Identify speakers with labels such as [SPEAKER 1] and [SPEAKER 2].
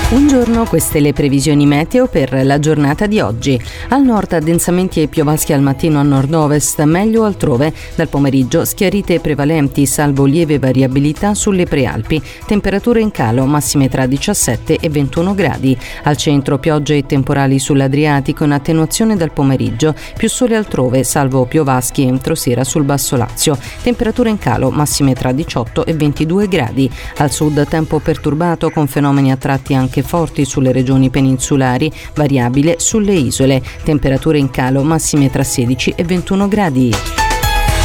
[SPEAKER 1] Buongiorno, queste le previsioni meteo per la giornata di oggi. Al nord addensamenti e piovaschi al mattino a nord-ovest, meglio altrove. Dal pomeriggio schiarite prevalenti, salvo lieve variabilità sulle prealpi. Temperature in calo, massime tra 17 e 21 gradi. Al centro piogge e temporali sull'Adriatico in attenuazione dal pomeriggio. Più sole altrove, salvo piovaschi entro sera sul Basso Lazio. Temperature in calo, massime tra 18 e 22 gradi. Al sud tempo perturbato con fenomeni a tratti anche forti sulle regioni peninsulari, variabile sulle isole. Temperature in calo, massime tra 16 e 21 gradi.